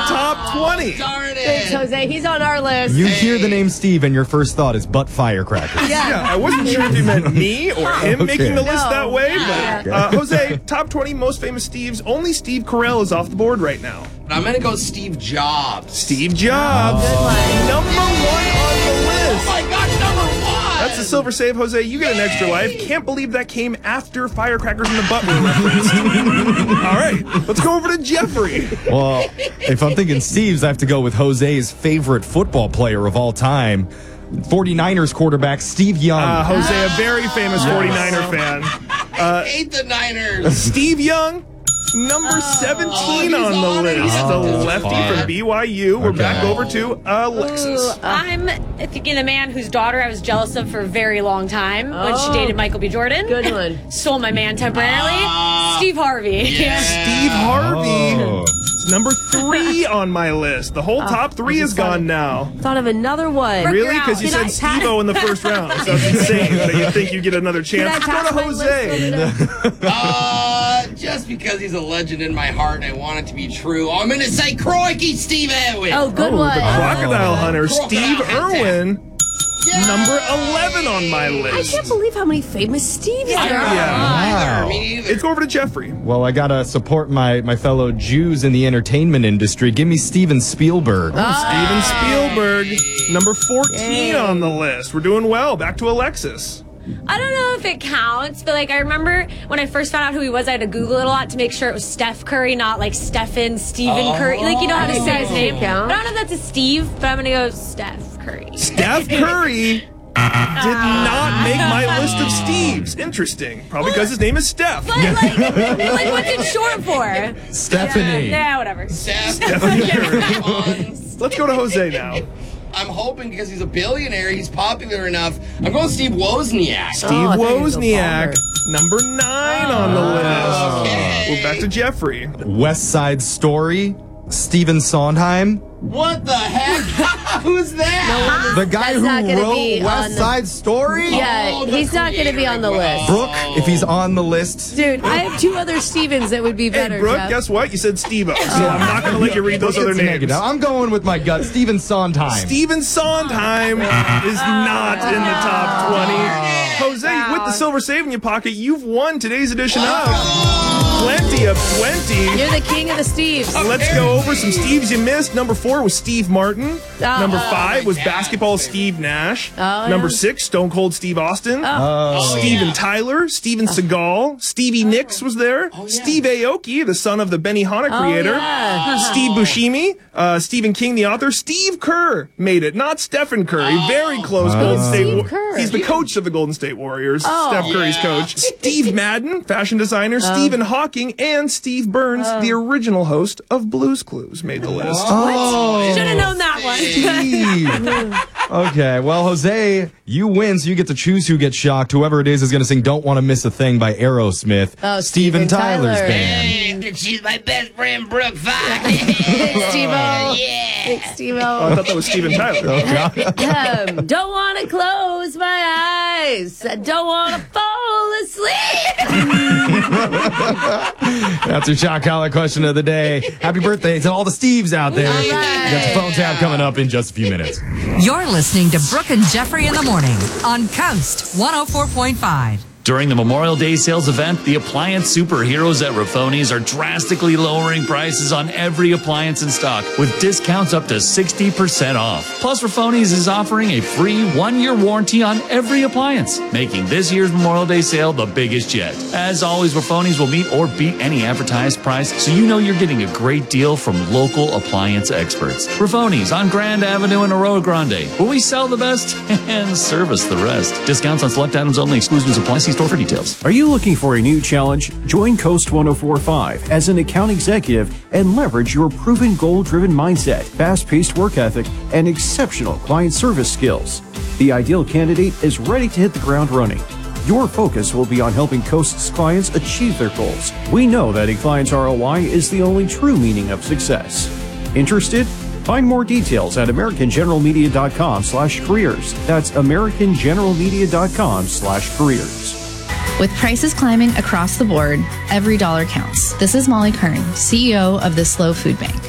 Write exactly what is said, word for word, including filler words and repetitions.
top twenty. Darn it. Thanks, Jose. He's on our list. You hear the name Steve, and your first thought is butt firecrackers. Yeah. Yeah, I wasn't sure if you meant me or him Okay. making the list No. that way. Yeah. But uh, Jose, top twenty most famous Steves. Only Steve Carell is off the board right now. I'm going to go Steve Jobs. Steve Jobs, Good one. number one on the list. Oh, my gosh, number one. That's a silver save, Jose. You get an extra life. Can't believe that came after firecrackers in the butt were referenced. All right, let's go over to Jeffrey. Well, if I'm thinking Steve's, I have to go with Jose's favorite football player of all time, forty-niners quarterback Steve Young. Uh, Jose, a very famous forty-niner fan. I hate the Niners. Steve Young, number seventeen Oh, on he's the on it. list. Oh, the that's lefty fun. from B Y U. We're Okay. back over to Alexis. I'm thinking the man whose daughter I was jealous of for a very long time when she Oh. dated Michael B. Jordan. Good one. Stole my man temporarily. Ah. Steve Harvey. Yeah. Steve Harvey. Oh. Number three on my list. The whole top three is gone now. Thought of another one. Brooke, Really? you're Because you out. said Can I- Steve-O in the first round. So that's insane that you think you get another Can I chance. Go pass to my list over Jose. to- Uh, just because he's a legend in my heart and I want it to be true, I'm going to say Crikey Steve Irwin. Oh, good Oh, one. the Crocodile Hunter, Crocodile Steve Hunter. Irwin. Yay! Number eleven on my I list. can't believe how many famous Steves I there don't are. know Yeah. either. Me neither. Let's go over to Jeffrey. Well, I gotta support my, my fellow Jews in the entertainment industry. Give me Steven Spielberg. Steven Spielberg, number fourteen Yay. on the list. We're doing well. Back to Alexis. I don't know if it counts, but like I remember when I first found out who he was, I had to Google it a lot to make sure it was Steph Curry, not like Stephen Stephen Curry. Like you know how to say his name. Count. I don't know if that's a Steve, but I'm gonna go Steph Curry. Steph Curry did not make my list of Steves. Interesting. Probably because his name is Steph. But like, like what's it short for? Stephanie. Yeah, whatever. Seth, Let's go to Jose now. I'm hoping because he's a billionaire, he's popular enough. I'm going Steve Wozniak. Steve Oh, I thought you was a Wozniak, number nine on the list. Okay. We're back to Jeffrey. West Side Story, Stephen Sondheim. What the heck? Who's that? The guy That's who not gonna wrote be on West the- Side Story? Yeah, Oh, the he's not going to be creator on the of- list. Brooke, if he's on the list. Dude, I have two other Stevens that would be better, Hey, Brooke, Jeff. guess what? You said Steve-O, so I'm not going to let you read those other It's names. negative. I'm going with my gut. Stephen Sondheim. Steven Sondheim is not in the top twenty. Jose, with the silver save in your pocket, you've won today's edition of Plenty of Twenty. You're the king of the Steves. Let's go over some Steves you missed. Number four was Steve Martin. Oh. Number five was yeah. basketball Steve Nash. Oh, Number yeah. six, Stone Cold Steve Austin. Oh. Steven Tyler, Steven Seagal, Stevie Nicks was there. Steve Aoki, the son of the Benihana Oh, creator. yeah. Steve Buscemi, uh, Stephen King, the author. Steve Kerr made it, not Stephen Curry. Very close. Golden State. Steve Wa- Kerr? He's the coach of the Golden State Warriors. Oh. Steph Curry's Yeah. coach. Steve Madden, fashion designer. Stephen Hawking and Steve Burns, the original host of Blue's Clues, made the list. Oh, Should have known that one. Steve. Okay, well, Jose, you win, so you get to choose who gets shocked. Whoever it is is going to sing Don't Want to Miss a Thing by Aerosmith. Oh, Steven Steven Tyler's Tyler. band. Hey, she's my best friend, Brooke Fox. Thanks, Steve-O. Yeah. Thanks, Oh, I Steve-O. thought that was Steven Tyler. Um, don't want to close my eyes. I don't want to fall asleep. That's your shock collar question of the day. Happy birthday to all the Steves out there. All You got right. the phone tab coming up in just a few minutes. You're listening to Brooke and Jeffrey in the morning on Coast one oh four point five. During the Memorial Day sales event, the appliance superheroes at Rafoni's are drastically lowering prices on every appliance in stock with discounts up to sixty percent off. Plus, Rafoni's is offering a free one-year warranty on every appliance, making this year's Memorial Day sale the biggest yet. As always, Rafoni's will meet or beat any advertised price, so you know you're getting a great deal from local appliance experts. Rafoni's on Grand Avenue in Arroyo Grande, where we sell the best and service the rest. Discounts on select items only. Exclusions apply. See store for details. Are you looking for a new challenge? Join Coast one oh four point five as an account executive and leverage your proven goal-driven mindset, fast-paced work ethic, and exceptional client service skills. The ideal candidate is ready to hit the ground running. Your focus will be on helping Coast's clients achieve their goals. We know that a client's R O I is the only true meaning of success. Interested? Find more details at americangeneralmedia.com slash careers. That's americangeneralmedia.com slash careers. With prices climbing across the board, every dollar counts. This is Molly Kern, C E O of the Slow Food Bank.